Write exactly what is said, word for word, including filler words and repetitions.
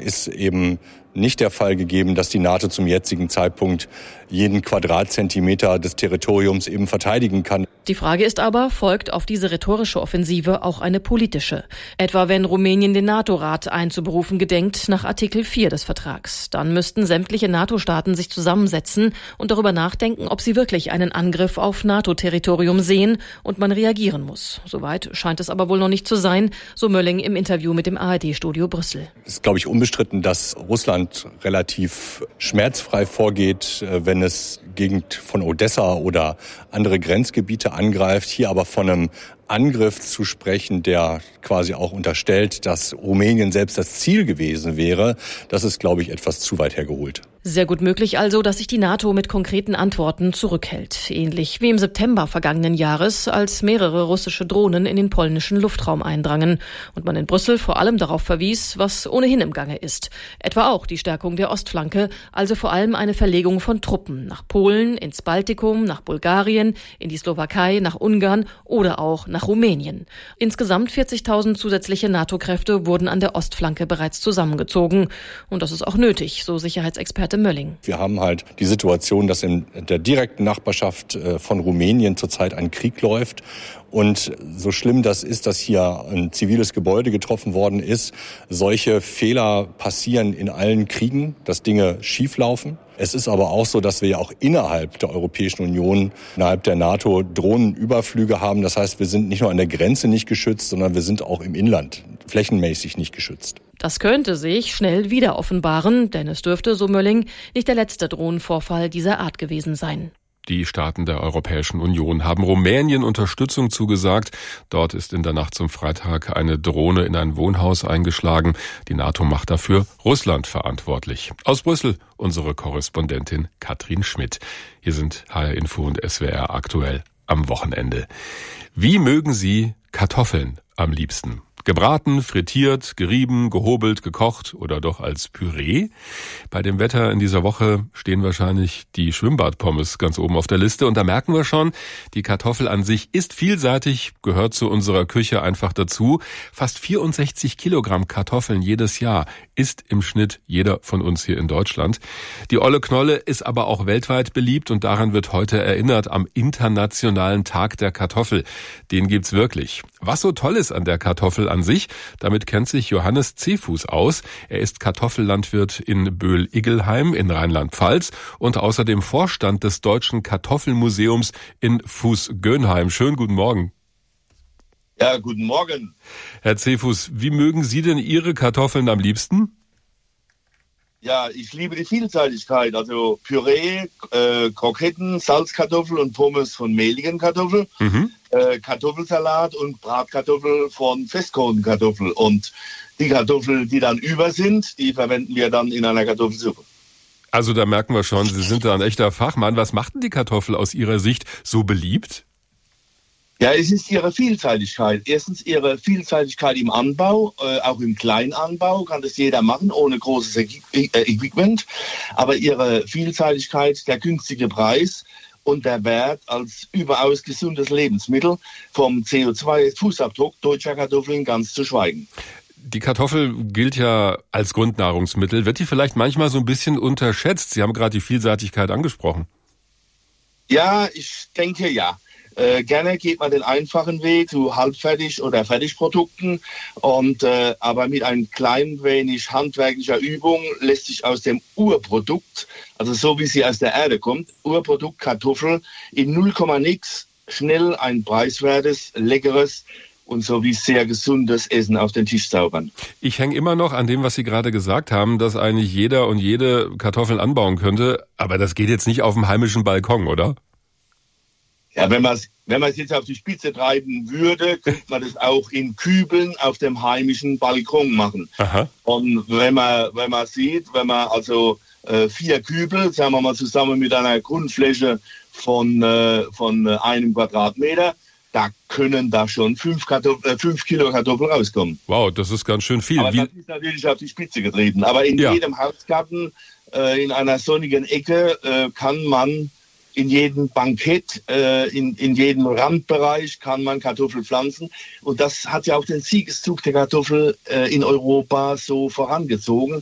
ist eben nicht der Fall gegeben, dass die NATO zum jetzigen Zeitpunkt jeden Quadratzentimeter des Territoriums eben verteidigen kann. Die Frage ist aber, folgt auf diese rhetorische Offensive auch eine politische? Etwa wenn Rumänien den NATO-Rat einzuberufen gedenkt nach Artikel vier des Vertrags. Dann müssten sämtliche NATO-Staaten sich zusammensetzen und darüber nachdenken, ob sie wirklich einen Angriff auf NATO-Territorium sehen und man reagieren muss. Soweit scheint es aber wohl noch nicht zu sein, so Mölling im Interview mit dem A R D-Studio Brüssel. Es ist, glaube ich, unbestritten, dass Russland relativ schmerzfrei vorgeht, wenn es Gegend von Odessa oder andere Grenzgebiete angreift. Hier aber von einem Angriff zu sprechen, der quasi auch unterstellt, dass Rumänien selbst das Ziel gewesen wäre, das ist, glaube ich, etwas zu weit hergeholt. Sehr gut möglich also, dass sich die NATO mit konkreten Antworten zurückhält. Ähnlich wie im September vergangenen Jahres, als mehrere russische Drohnen in den polnischen Luftraum eindrangen und man in Brüssel vor allem darauf verwies, was ohnehin im Gange ist. Etwa auch die Stärkung der Ostflanke, also vor allem eine Verlegung von Truppen nach Polen, ins Baltikum, nach Bulgarien, in die Slowakei, nach Ungarn oder auch nach Rumänien. Insgesamt vierzigtausend zusätzliche NATO-Kräfte wurden an der Ostflanke bereits zusammengezogen. Und das ist auch nötig, so Sicherheitsexperte Mölling. Wir haben halt die Situation, dass in der direkten Nachbarschaft von Rumänien zurzeit ein Krieg läuft. Und so schlimm das ist, dass hier ein ziviles Gebäude getroffen worden ist, solche Fehler passieren in allen Kriegen, dass Dinge schieflaufen. Es ist aber auch so, dass wir ja auch innerhalb der Europäischen Union, innerhalb der NATO Drohnenüberflüge haben. Das heißt, wir sind nicht nur an der Grenze nicht geschützt, sondern wir sind auch im Inland flächenmäßig nicht geschützt. Das könnte sich schnell wieder offenbaren, denn es dürfte, so Mölling, nicht der letzte Drohnenvorfall dieser Art gewesen sein. Die Staaten der Europäischen Union haben Rumänien Unterstützung zugesagt. Dort ist in der Nacht zum Freitag eine Drohne in ein Wohnhaus eingeschlagen. Die NATO macht dafür Russland verantwortlich. Aus Brüssel unsere Korrespondentin Katrin Schmidt. Hier sind H R Info und S W R aktuell am Wochenende. Wie mögen Sie Kartoffeln am liebsten? Gebraten, frittiert, gerieben, gehobelt, gekocht oder doch als Püree? Bei dem Wetter in dieser Woche stehen wahrscheinlich die Schwimmbadpommes ganz oben auf der Liste. Und da merken wir schon, die Kartoffel an sich ist vielseitig, gehört zu unserer Küche einfach dazu. Fast vierundsechzig Kilogramm Kartoffeln jedes Jahr isst im Schnitt jeder von uns hier in Deutschland. Die Olle Knolle ist aber auch weltweit beliebt und daran wird heute erinnert am Internationalen Tag der Kartoffel. Den gibt's wirklich. Was so toll ist an der Kartoffel an sich, damit kennt sich Johannes Zefus aus. Er ist Kartoffellandwirt in Böhl-Iggelheim in Rheinland-Pfalz und außerdem Vorstand des Deutschen Kartoffelmuseums in Fuß-Gönheim. Schönen guten Morgen. Ja, guten Morgen. Herr Zefus, wie mögen Sie denn Ihre Kartoffeln am liebsten? Ja, ich liebe die Vielseitigkeit, also Püree, äh, Kroketten, Salzkartoffel und Pommes von mehligen Kartoffeln, mhm. äh, Kartoffelsalat und Bratkartoffel von Festkohlenkartoffel. Und die Kartoffeln, die dann über sind, die verwenden wir dann in einer Kartoffelsuppe. Also da merken wir schon, Sie sind da ein echter Fachmann. Was macht denn die Kartoffel aus Ihrer Sicht so beliebt? Ja, es ist ihre Vielseitigkeit. Erstens ihre Vielseitigkeit im Anbau, äh, auch im Kleinanbau kann das jeder machen, ohne großes Equipment. Aber ihre Vielseitigkeit, der günstige Preis und der Wert als überaus gesundes Lebensmittel, vom C O zwei Fußabdruck deutscher Kartoffeln ganz zu schweigen. Die Kartoffel gilt ja als Grundnahrungsmittel. Wird die vielleicht manchmal so ein bisschen unterschätzt? Sie haben gerade die Vielseitigkeit angesprochen. Ja, ich denke ja. Äh, gerne geht man den einfachen Weg zu Halbfertig- oder Fertigprodukten. Und, äh, aber mit ein klein wenig handwerklicher Übung lässt sich aus dem Urprodukt, also so wie sie aus der Erde kommt, Urprodukt Kartoffel in null Komma nix schnell ein preiswertes, leckeres und so wie sehr gesundes Essen auf den Tisch zaubern. Ich hänge immer noch an dem, was Sie gerade gesagt haben, dass eigentlich jeder und jede Kartoffeln anbauen könnte. Aber das geht jetzt nicht auf dem heimischen Balkon, oder? Ja, wenn man es wenn man es jetzt auf die Spitze treiben würde, könnte man das auch in Kübeln auf dem heimischen Balkon machen. Aha. Und wenn man wenn man sieht, wenn man also äh, vier Kübel, sagen wir mal zusammen mit einer Grundfläche von äh, von einem Quadratmeter, da können da schon fünf, Kartoffel, äh, fünf Kilo Kartoffeln rauskommen. Wow, das ist ganz schön viel. Aber Wie? Das ist natürlich auf die Spitze getrieben. Aber in ja. jedem Hausgarten, äh, in einer sonnigen Ecke, äh, kann man in jedem Bankett, äh, in, in jedem Randbereich kann man Kartoffel pflanzen. Und das hat ja auch den Siegeszug der Kartoffel äh, in Europa so vorangezogen.